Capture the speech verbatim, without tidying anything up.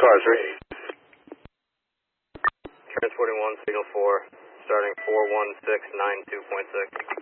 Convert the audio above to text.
advisory. Transporting one, signal four, starting four one six nine two point six.